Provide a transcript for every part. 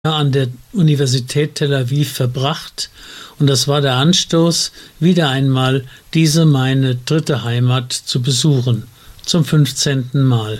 an der Universität Tel Aviv verbracht und das war der Anstoß, wieder einmal diese meine dritte Heimat zu besuchen, zum 15. Mal.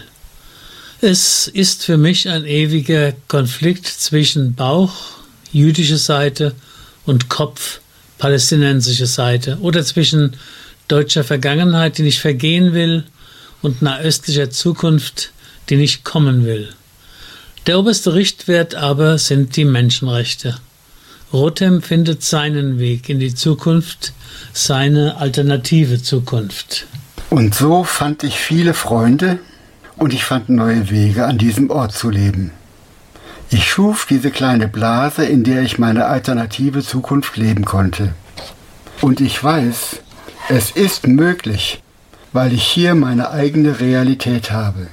Es ist für mich ein ewiger Konflikt zwischen Bauch, jüdische Seite, und Kopf, palästinensische Seite, oder zwischen deutscher Vergangenheit, die nicht vergehen will, und nahöstlicher Zukunft, die nicht kommen will. Der oberste Richtwert aber sind die Menschenrechte. Rothem findet seinen Weg in die Zukunft, seine alternative Zukunft. Und so fand ich viele Freunde und ich fand neue Wege, an diesem Ort zu leben. Ich schuf diese kleine Blase, in der ich meine alternative Zukunft leben konnte. Und ich weiß, es ist möglich, weil ich hier meine eigene Realität habe.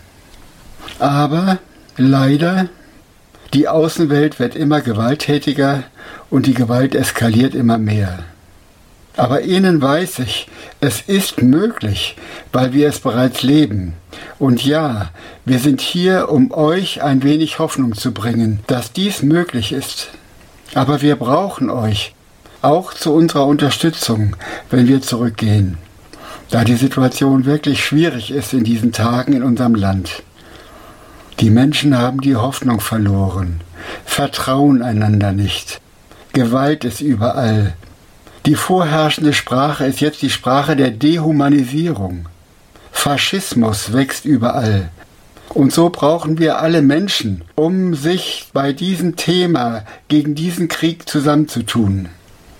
Aber leider, die Außenwelt wird immer gewalttätiger und die Gewalt eskaliert immer mehr. Aber innen weiß ich, es ist möglich, weil wir es bereits leben. Und ja, wir sind hier, um euch ein wenig Hoffnung zu bringen, dass dies möglich ist. Aber wir brauchen euch, auch zu unserer Unterstützung, wenn wir zurückgehen, da die Situation wirklich schwierig ist in diesen Tagen in unserem Land. Die Menschen haben die Hoffnung verloren, vertrauen einander nicht. Gewalt ist überall. Die vorherrschende Sprache ist jetzt die Sprache der Dehumanisierung. Faschismus wächst überall. Und so brauchen wir alle Menschen, um sich bei diesem Thema gegen diesen Krieg zusammenzutun.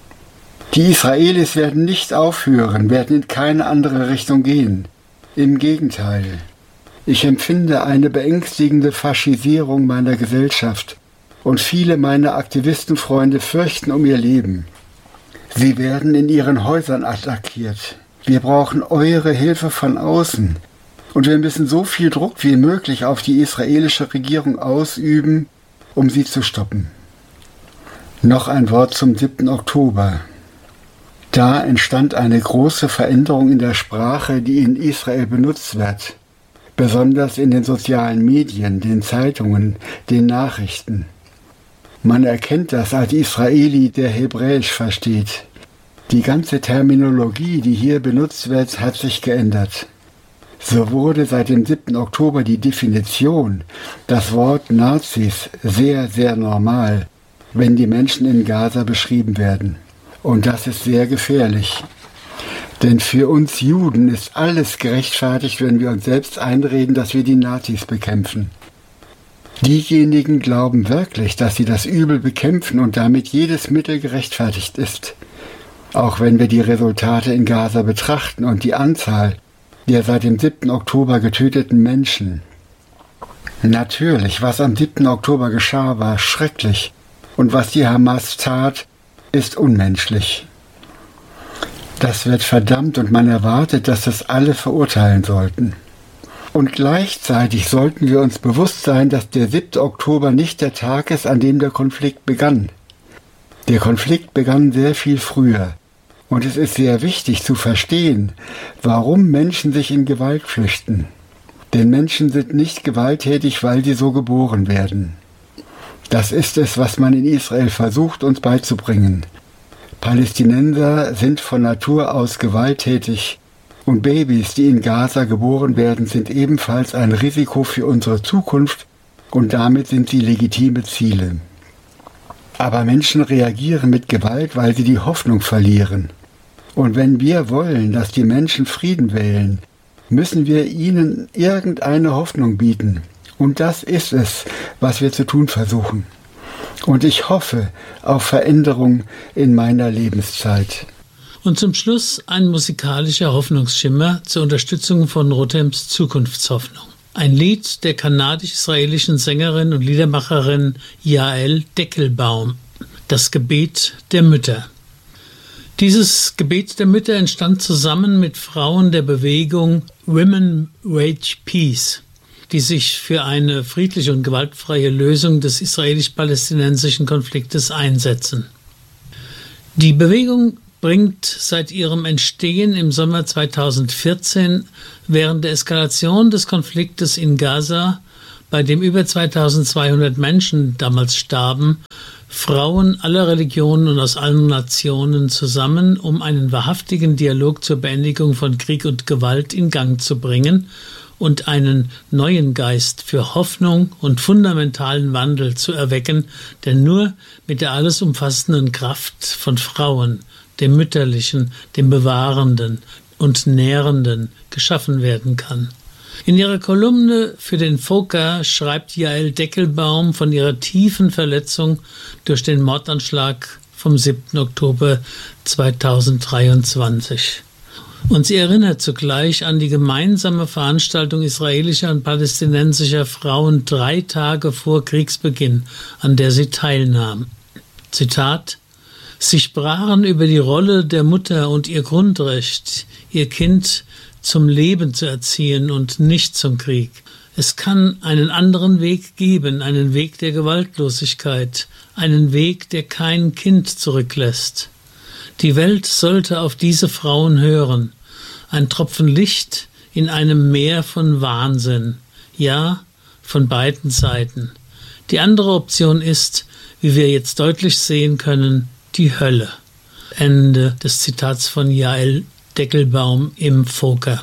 Die Israelis werden nicht aufhören, werden in keine andere Richtung gehen. Im Gegenteil. Ich empfinde eine beängstigende Faschisierung meiner Gesellschaft und viele meiner Aktivistenfreunde fürchten um ihr Leben. Sie werden in ihren Häusern attackiert. Wir brauchen eure Hilfe von außen und wir müssen so viel Druck wie möglich auf die israelische Regierung ausüben, um sie zu stoppen. Noch ein Wort zum 7. Oktober. Da entstand eine große Veränderung in der Sprache, die in Israel benutzt wird. Besonders in den sozialen Medien, den Zeitungen, den Nachrichten. Man erkennt das als Israeli, der Hebräisch versteht. Die ganze Terminologie, die hier benutzt wird, hat sich geändert. So wurde seit dem 7. Oktober die Definition, das Wort Nazis, sehr, sehr normal, wenn die Menschen in Gaza beschrieben werden. Und das ist sehr gefährlich. Denn für uns Juden ist alles gerechtfertigt, wenn wir uns selbst einreden, dass wir die Nazis bekämpfen. Diejenigen glauben wirklich, dass sie das Übel bekämpfen und damit jedes Mittel gerechtfertigt ist. Auch wenn wir die Resultate in Gaza betrachten und die Anzahl der seit dem 7. Oktober getöteten Menschen. Natürlich, was am 7. Oktober geschah, war schrecklich. Und was die Hamas tat, ist unmenschlich. Das wird verdammt und man erwartet, dass das alle verurteilen sollten. Und gleichzeitig sollten wir uns bewusst sein, dass der 7. Oktober nicht der Tag ist, an dem der Konflikt begann. Der Konflikt begann sehr viel früher. Und es ist sehr wichtig zu verstehen, warum Menschen sich in Gewalt flüchten. Denn Menschen sind nicht gewalttätig, weil sie so geboren werden. Das ist es, was man in Israel versucht, uns beizubringen. Palästinenser sind von Natur aus gewalttätig und Babys, die in Gaza geboren werden, sind ebenfalls ein Risiko für unsere Zukunft und damit sind sie legitime Ziele. Aber Menschen reagieren mit Gewalt, weil sie die Hoffnung verlieren. Und wenn wir wollen, dass die Menschen Frieden wählen, müssen wir ihnen irgendeine Hoffnung bieten. Und das ist es, was wir zu tun versuchen. Und ich hoffe auf Veränderung in meiner Lebenszeit. Und zum Schluss ein musikalischer Hoffnungsschimmer zur Unterstützung von Rothems Zukunftshoffnung. Ein Lied der kanadisch-israelischen Sängerin und Liedermacherin Yael Deckelbaum, das Gebet der Mütter. Dieses Gebet der Mütter entstand zusammen mit Frauen der Bewegung Women Wage Peace, die sich für eine friedliche und gewaltfreie Lösung des israelisch-palästinensischen Konfliktes einsetzen. Die Bewegung bringt seit ihrem Entstehen im Sommer 2014 während der Eskalation des Konfliktes in Gaza bei dem über 2200 Menschen damals starben, Frauen aller Religionen und aus allen Nationen zusammen, um einen wahrhaftigen Dialog zur Beendigung von Krieg und Gewalt in Gang zu bringen und einen neuen Geist für Hoffnung und fundamentalen Wandel zu erwecken, der nur mit der alles umfassenden Kraft von Frauen, dem Mütterlichen, dem Bewahrenden und Nährenden geschaffen werden kann. In ihrer Kolumne für den Foker schreibt Jael Deckelbaum von ihrer tiefen Verletzung durch den Mordanschlag vom 7. Oktober 2023. Und sie erinnert zugleich an die gemeinsame Veranstaltung israelischer und palästinensischer Frauen 3 Tage vor Kriegsbeginn, an der sie teilnahm. Zitat: Sie sprachen über die Rolle der Mutter und ihr Grundrecht, ihr Kind zum Leben zu erziehen und nicht zum Krieg. Es kann einen anderen Weg geben, einen Weg der Gewaltlosigkeit, einen Weg, der kein Kind zurücklässt. Die Welt sollte auf diese Frauen hören. Ein Tropfen Licht in einem Meer von Wahnsinn. Ja, von beiden Seiten. Die andere Option ist, wie wir jetzt deutlich sehen können, die Hölle. Ende des Zitats von Jael Deckelbaum im Foker.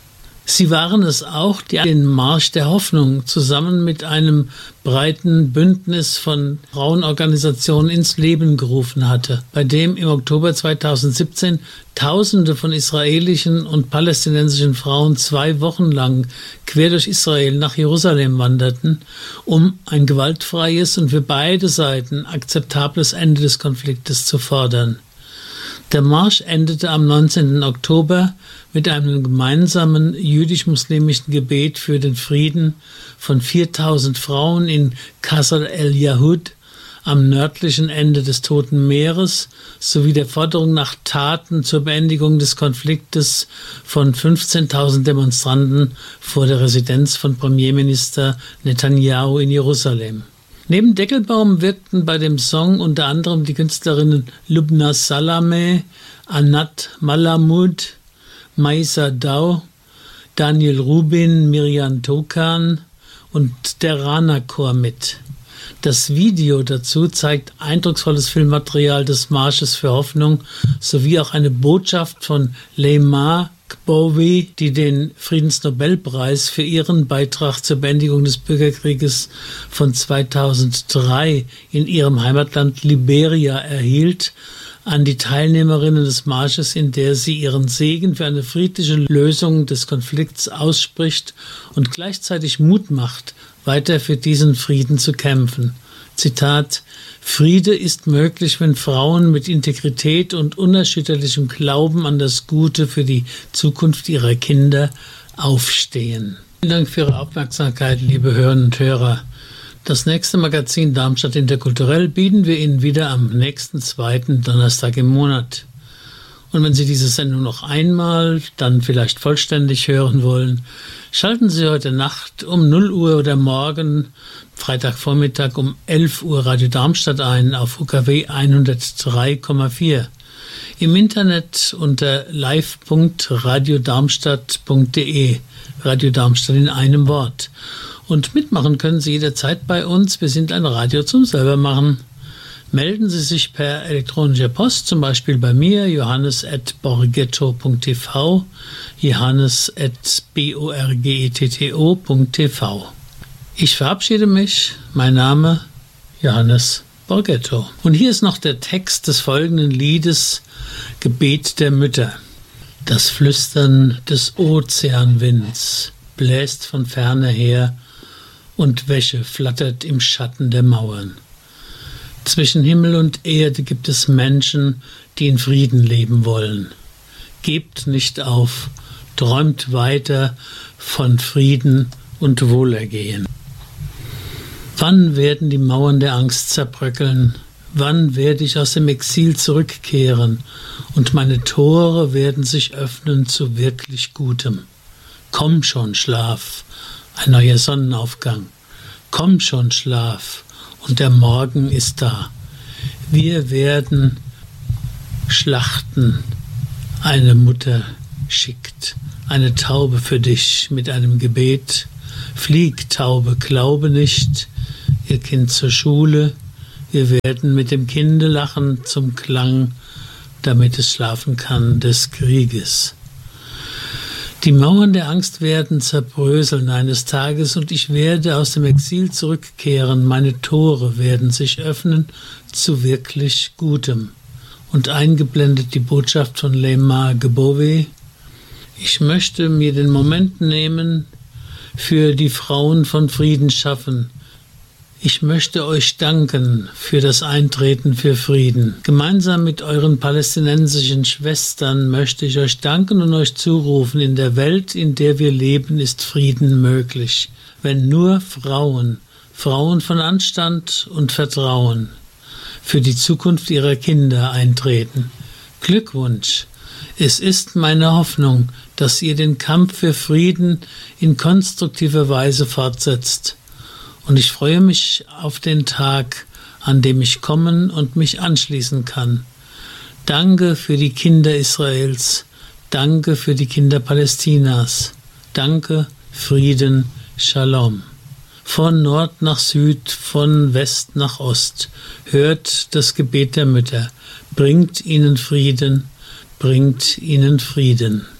Sie waren es auch, die den Marsch der Hoffnung zusammen mit einem breiten Bündnis von Frauenorganisationen ins Leben gerufen hatte, bei dem im Oktober 2017 Tausende von israelischen und palästinensischen Frauen 2 Wochen lang quer durch Israel nach Jerusalem wanderten, um ein gewaltfreies und für beide Seiten akzeptables Ende des Konfliktes zu fordern. Der Marsch endete am 19. Oktober mit einem gemeinsamen jüdisch-muslimischen Gebet für den Frieden von 4000 Frauen in Qasr el-Yahud am nördlichen Ende des Toten Meeres sowie der Forderung nach Taten zur Beendigung des Konfliktes von 15.000 Demonstranten vor der Residenz von Premierminister Netanyahu in Jerusalem. Neben Deckelbaum wirkten bei dem Song unter anderem die Künstlerinnen Lubna Salameh, Anat Malamud, Maisa Dau, Daniel Rubin, Miriam Tokan und der Rana-Chor mit. Das Video dazu zeigt eindrucksvolles Filmmaterial des Marsches für Hoffnung sowie auch eine Botschaft von Leymah Gbowee, die den Friedensnobelpreis für ihren Beitrag zur Beendigung des Bürgerkrieges von 2003 in ihrem Heimatland Liberia erhielt, an die Teilnehmerinnen des Marsches, in der sie ihren Segen für eine friedliche Lösung des Konflikts ausspricht und gleichzeitig Mut macht, weiter für diesen Frieden zu kämpfen. Zitat: Friede ist möglich, wenn Frauen mit Integrität und unerschütterlichem Glauben an das Gute für die Zukunft ihrer Kinder aufstehen. Vielen Dank für Ihre Aufmerksamkeit, liebe Hörerinnen und Hörer. Das nächste Magazin Darmstadt Interkulturell bieten wir Ihnen wieder am nächsten 2. Donnerstag im Monat. Und wenn Sie diese Sendung noch einmal, dann vielleicht vollständig hören wollen, schalten Sie heute Nacht um 0 Uhr oder morgen, Freitagvormittag um 11 Uhr Radio Darmstadt ein auf UKW 103,4. Im Internet unter live.radiodarmstadt.de, Radio Darmstadt in einem Wort. Und mitmachen können Sie jederzeit bei uns. Wir sind ein Radio zum Selbermachen. Melden Sie sich per elektronischer Post, zum Beispiel bei mir, johannes@borgetto.tv, johannes@borgetto.tv. Ich verabschiede mich. Mein Name Johannes Borgetto. Und hier ist noch der Text des folgenden Liedes, Gebet der Mütter. Das Flüstern des Ozeanwinds bläst von ferne her und Wäsche flattert im Schatten der Mauern. Zwischen Himmel und Erde gibt es Menschen, die in Frieden leben wollen. Gebt nicht auf, träumt weiter von Frieden und Wohlergehen. Wann werden die Mauern der Angst zerbröckeln? Wann werde ich aus dem Exil zurückkehren und meine Tore werden sich öffnen zu wirklich Gutem? Komm schon, Schlaf, ein neuer Sonnenaufgang. Komm schon, Schlaf, und der Morgen ist da. Wir werden schlachten. Eine Mutter schickt eine Taube für dich mit einem Gebet. Flieg, Taube, glaube nicht, ihr Kind zur Schule, wir werden mit dem Kinde lachen zum Klang, damit es schlafen kann des Krieges. Die Mauern der Angst werden zerbröseln eines Tages und ich werde aus dem Exil zurückkehren, meine Tore werden sich öffnen zu wirklich Gutem. Und eingeblendet die Botschaft von Lema Gbowee: Ich möchte mir den Moment nehmen, für die Frauen von Frieden schaffen. Ich möchte euch danken für das Eintreten für Frieden. Gemeinsam mit euren palästinensischen Schwestern möchte ich euch danken und euch zurufen, in der Welt, in der wir leben, ist Frieden möglich, wenn nur Frauen von Anstand und Vertrauen für die Zukunft ihrer Kinder eintreten. Glückwunsch! Es ist meine Hoffnung, dass ihr den Kampf für Frieden in konstruktiver Weise fortsetzt. Und ich freue mich auf den Tag, an dem ich kommen und mich anschließen kann. Danke für die Kinder Israels. Danke für die Kinder Palästinas. Danke, Frieden, Shalom. Von Nord nach Süd, von West nach Ost. Hört das Gebet der Mütter. Bringt ihnen Frieden, bringt ihnen Frieden.